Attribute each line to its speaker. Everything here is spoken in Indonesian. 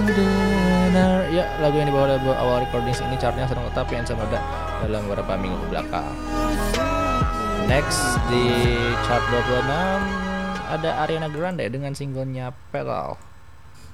Speaker 1: dengar. Ya, lagu yang dibawa dari awal recordings ini chartnya sedang tetap yang sama dalam beberapa minggu belakang. Next di chart 26 ada Ariana Grande dengan singlenya Pedal.